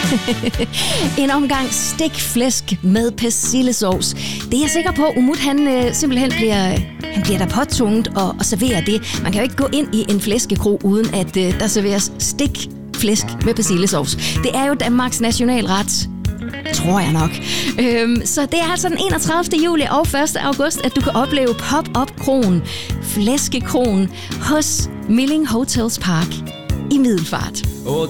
En omgang stikflæsk med persillesovs. Det er jeg sikker på, Umut han simpelthen bliver der påtvunget at servere det. Man kan jo ikke gå ind i en flæskekro, uden at der serveres stikflæsk med persillesovs. Det er jo Danmarks nationalret. Tror jeg nok. Så det er altså den 31. juli og 1. august, at du kan opleve Pop-Up-kroen, flæskekroen hos Milling Hotels Park i Middelfart.